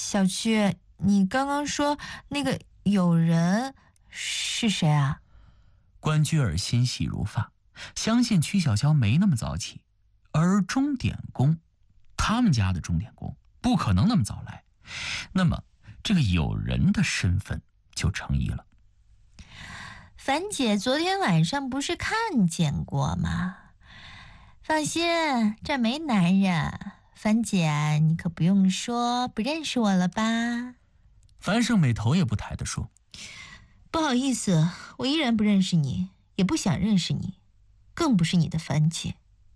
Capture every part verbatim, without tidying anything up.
小区，你刚刚说那个有人是谁啊？ 关雎尔欣喜如发，相信曲筱绡没那么早起，而钟点工，他们家的钟点工不可能那么早来，那么这个有人的身份就成疑了。 樊姐昨天晚上不是看见过吗？放心，这没男人。樊姐，你可不用说不认识我了吧？ 樊胜美头也不抬地说： 不好意思，我依然不认识你，也不想认识你，更不是你的樊姐。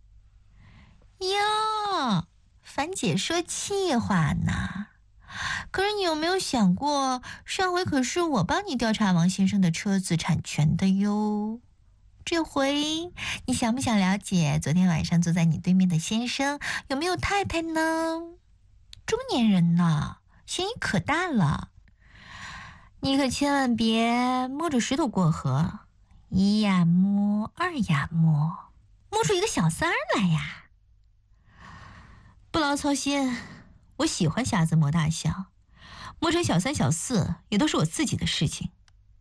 哟，樊姐说气话呢。可是你有没有想过，上回可是我帮你调查王先生的车子产权的哟。这回你想不想了解昨天晚上坐在你对面的先生有没有太太呢？中年人呢，嫌疑可大了。你可千万别摸着石头过河，一呀摸，二呀摸，摸出一个小三儿来呀。不劳操心，我喜欢瞎子摸大象，摸成小三小四也都是我自己的事情。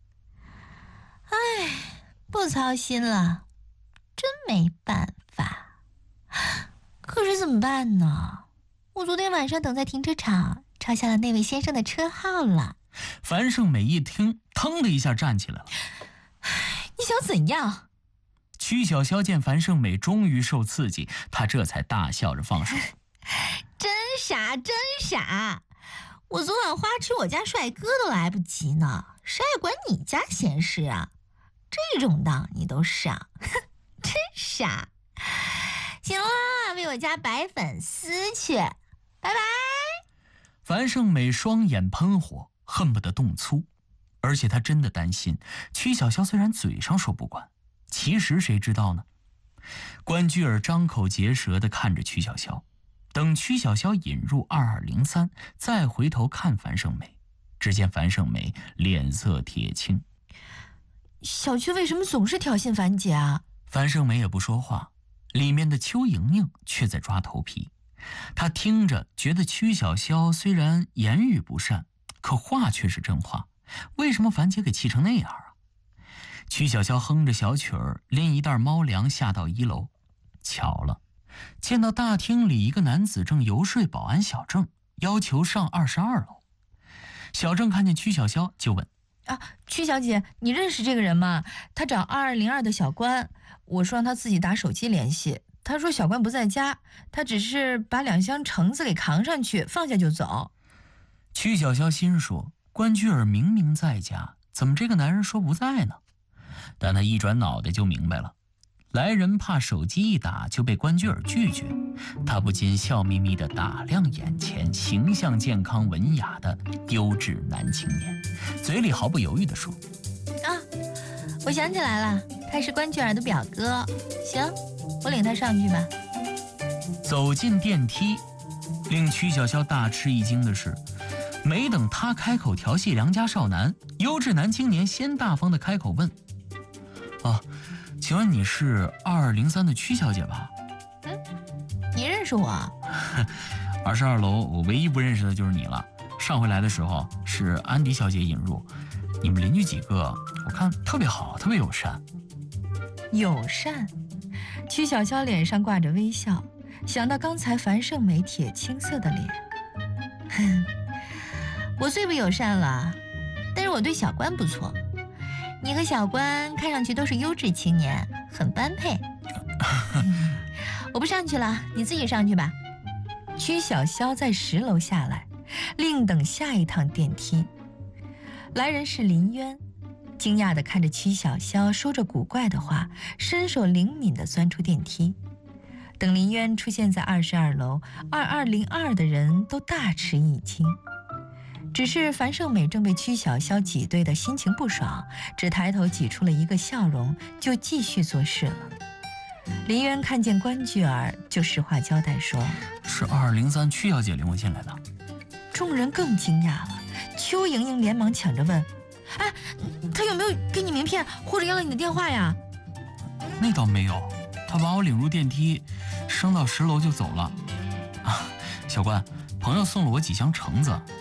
唉，不操心了，真没办法。可是怎么办呢？我昨天晚上等在停车场，抄下了那位先生的车号了。 樊胜美一听，腾的一下站起来了。 你想怎样？ 曲筱绡见樊胜美终于受刺激，她这才大笑着放手。 真傻，真傻！我昨晚花痴我家帅哥都来不及呢，谁还管你家闲事啊？这种当你都上，真傻！行了，为我家白粉丝去，拜拜。 樊胜美双眼喷火，恨不得动粗，而且她真的担心曲筱绡虽然嘴上说不管，其实谁知道呢？关雎尔张口结舌地看着曲筱绡，等曲筱绡引入二二零三，再回头看樊胜美，只见樊胜美脸色铁青。 小区为什么总是挑衅樊姐啊？ 樊胜美也不说话，里面的邱莹莹却在抓头皮。她听着觉得曲筱绡虽然言语不善，可话却是真话，为什么樊姐给气成那样啊？曲筱绡哼着小曲儿，拎一袋猫粮下到一楼，巧了，见到大厅里一个男子正游说保安小郑，要求上二十二楼。小郑看见曲筱绡就问： 啊，曲小姐，你认识这个人吗？他找二二零二的小关，我说让他自己打手机联系，他说小关不在家，他只是把两箱橙子给扛上去，放下就走。 曲筱绡心说，关雎尔明明在家，怎么这个男人说不在呢？但他一转脑袋就明白了，来人怕手机一打就被关雎尔拒绝，他不禁笑眯眯地打量眼前形象健康文雅的优质男青年，嘴里毫不犹豫地说： 啊，我想起来了，他是关雎尔的表哥。行，我领他上去吧。 走进电梯，令曲筱绡大吃一惊的是，没等他开口调戏良家少男，优质男青年先大方地开口问：哦，请问你是二二零三的曲小姐吧？ 嗯，你认识我？ 二十二楼我唯一不认识的就是你了。上回来的时候是安迪小姐引入，你们邻居几个我看特别好，特别友善。 友善？曲筱绡脸上挂着微笑，想到刚才樊胜美铁青色的脸，哼，我最不友善了，但是我对小关不错。你和小关看上去都是优质青年，很般配。嗯，我不上去了，你自己上去吧。曲筱绡在十楼下来，另等下一趟电梯。来人是林渊，惊讶地看着曲筱绡说着古怪的话，身手灵敏地钻出电梯。等林渊出现在二十二楼，二二零二的人都大吃一惊。只是樊胜美正被曲筱绡挤兑的心情不爽，只抬头挤出了一个笑容，就继续做事了。林渊看见关雎尔，就实话交代说： 是二二零三曲小姐领我进来的。 众人更惊讶了，邱莹莹连忙抢着问：哎，他有没有给你名片或者要了你的电话呀？ 那倒没有，他把我领入电梯，升到十楼就走了。啊，小关，朋友送了我几箱橙子，